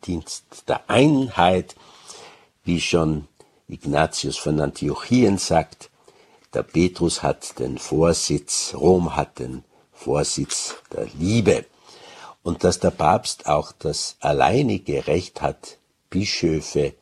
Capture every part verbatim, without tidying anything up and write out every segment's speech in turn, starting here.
Dienst der Einheit, wie schon Ignatius von Antiochien sagt, der Petrus hat den Vorsitz, Rom hat den Vorsitz der Liebe. Und dass der Papst auch das alleinige Recht hat, Bischöfe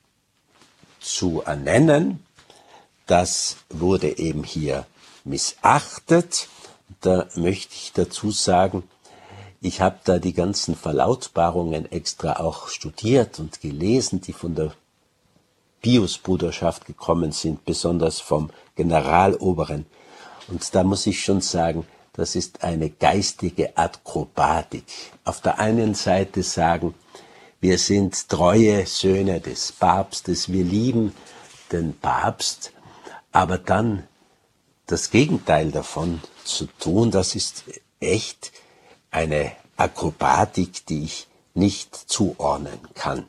zu ernennen, das wurde eben hier missachtet. Da möchte ich dazu sagen, ich habe da die ganzen Verlautbarungen extra auch studiert und gelesen, die von der Piusbruderschaft gekommen sind, besonders vom Generaloberen. Und da muss ich schon sagen, das ist eine geistige Akrobatik. Auf der einen Seite sagen, wir sind treue Söhne des Papstes, wir lieben den Papst, aber dann das Gegenteil davon zu tun, das ist echt eine Akrobatik, die ich nicht zuordnen kann.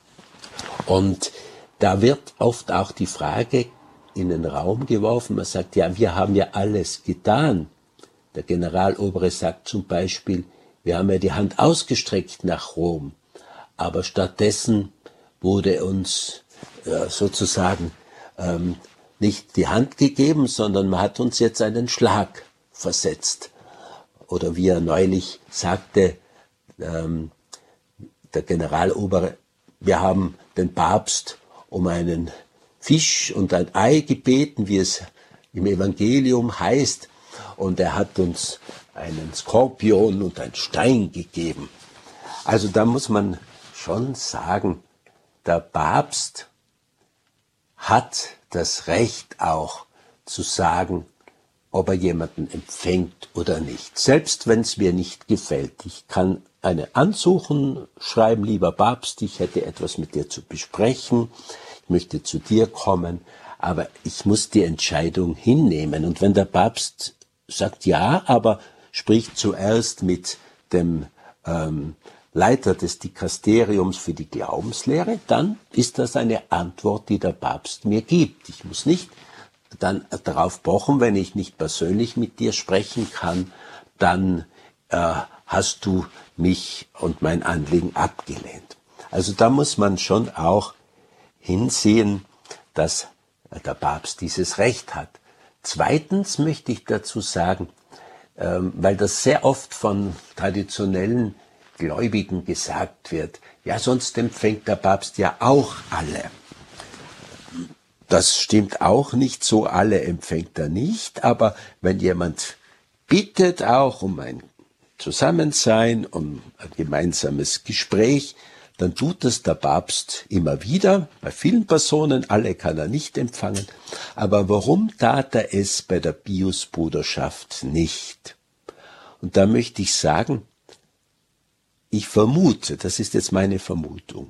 Und da wird oft auch die Frage in den Raum geworfen, man sagt, ja, wir haben ja alles getan. Der Generalobere sagt zum Beispiel, wir haben ja die Hand ausgestreckt nach Rom, aber stattdessen wurde uns äh, sozusagen ähm, nicht die Hand gegeben, sondern man hat uns jetzt einen Schlag versetzt. Oder wie er neulich sagte, ähm, der Generalobere, wir haben den Papst um einen Fisch und ein Ei gebeten, wie es im Evangelium heißt, und er hat uns einen Skorpion und einen Stein gegeben. Also da muss man schon sagen, der Papst hat das Recht auch zu sagen, ob er jemanden empfängt oder nicht. Selbst wenn es mir nicht gefällt. Ich kann eine Ansuchen schreiben, lieber Papst, ich hätte etwas mit dir zu besprechen, ich möchte zu dir kommen, aber ich muss die Entscheidung hinnehmen. Und wenn der Papst sagt ja, aber spricht zuerst mit dem ähm, Leiter des Dikasteriums für die Glaubenslehre, dann ist das eine Antwort, die der Papst mir gibt. Ich muss nicht dann darauf pochen, wenn ich nicht persönlich mit dir sprechen kann, dann äh, hast du mich und mein Anliegen abgelehnt. Also da muss man schon auch hinsehen, dass der Papst dieses Recht hat. Zweitens möchte ich dazu sagen, ähm, weil das sehr oft von traditionellen Gläubigen gesagt wird, ja, sonst empfängt der Papst ja auch alle. Das stimmt auch nicht, so alle empfängt er nicht, aber wenn jemand bittet auch um ein Zusammensein, um ein gemeinsames Gespräch, dann tut es der Papst immer wieder, bei vielen Personen, alle kann er nicht empfangen, aber warum tat er es bei der Piusbruderschaft nicht? Und da möchte ich sagen, ich vermute, das ist jetzt meine Vermutung,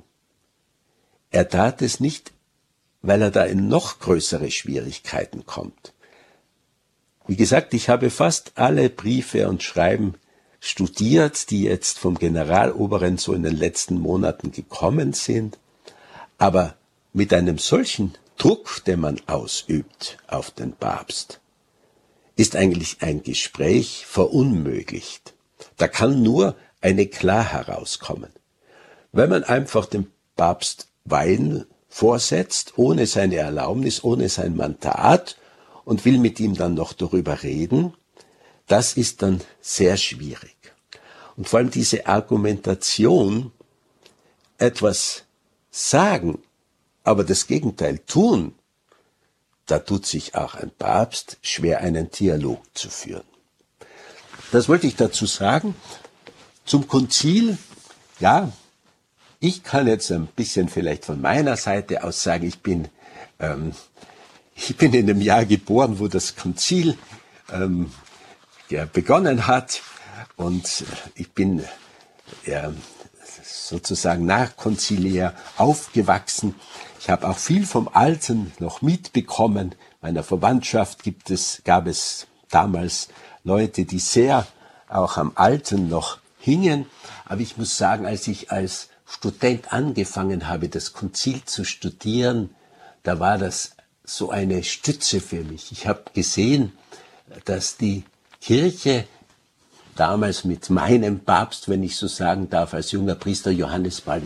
er tat es nicht, weil er da in noch größere Schwierigkeiten kommt. Wie gesagt, ich habe fast alle Briefe und Schreiben studiert, die jetzt vom Generaloberen so in den letzten Monaten gekommen sind, aber mit einem solchen Druck, den man ausübt auf den Papst, ist eigentlich ein Gespräch verunmöglicht. Da kann nur eine Klar herauskommen. Wenn man einfach dem Papst Wein vorsetzt, ohne seine Erlaubnis, ohne sein Mandat und will mit ihm dann noch darüber reden, das ist dann sehr schwierig. Und vor allem diese Argumentation, etwas sagen, aber das Gegenteil tun, da tut sich auch ein Papst schwer, einen Dialog zu führen. Das wollte ich dazu sagen. Zum Konzil, ja, ich kann jetzt ein bisschen vielleicht von meiner Seite aus sagen, ich bin, ähm, ich bin in dem Jahr geboren, wo das Konzil ähm, ja, begonnen hat, und ich bin ja, sozusagen nachkonziliär aufgewachsen. Ich habe auch viel vom Alten noch mitbekommen. Meiner Verwandtschaft gibt es, gab es damals Leute, die sehr auch am Alten noch hingen. Aber ich muss sagen, als ich als Student angefangen habe, das Konzil zu studieren, da war das so eine Stütze für mich. Ich habe gesehen, dass die Kirche damals mit meinem Papst, wenn ich so sagen darf, als junger Priester Johannes Paul